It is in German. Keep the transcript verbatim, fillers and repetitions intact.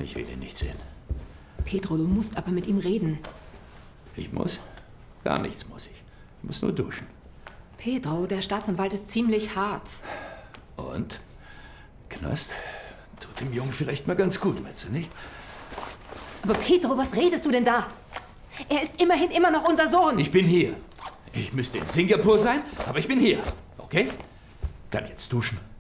Ich will ihn nicht sehen. Pedro, du musst aber mit ihm reden. Ich muss? Gar nichts muss ich. Ich muss nur duschen. Pedro, der Staatsanwalt ist ziemlich hart. Und? Knast? Tut dem Jungen vielleicht mal ganz gut, meinst du nicht? Aber Pedro, was redest du denn da? Er ist immerhin immer noch unser Sohn. Ich bin hier. Ich müsste in Singapur sein, aber ich bin hier. Okay? Kann jetzt duschen.